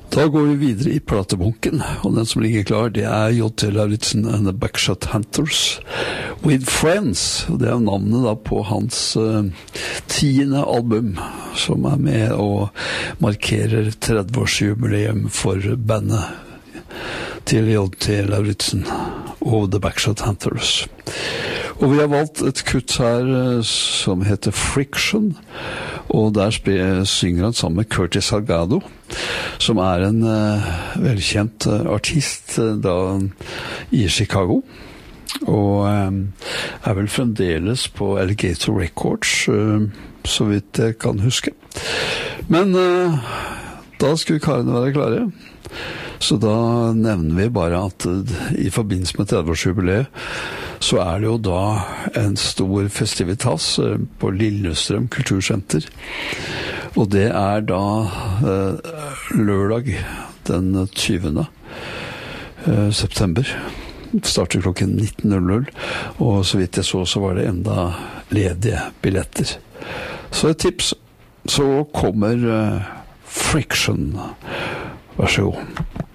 Da går vi videre i platebunken, og den som ligger klar, det er J.T. Lauritzen and the Buckshot Hunters with Friends. Det er navnet da på hans 10. album, som er med og markerer 30-årsjubileum for bandet til J.T. Lauritzen og The Buckshot Hunters. Og vi har valgt et kutt her som heter Friction, og der synger han sammen med Curtis Salgado, som er en velkjent artist da i Chicago, og er vel fremdeles på Alligator Records, så vidt jeg kan huske. Men da skulle karene være klare. Så da nevner vi bare at i forbindelse med 30-årsjubileet så er det jo da en stor festivitas på Lillestrøm kultursenter. Og det er da lørdag den 20. september. Det starter klokken 19:00, og så vidt jeg så var det enda ledige billetter. Så et tips, så kommer Friction. Vær så god.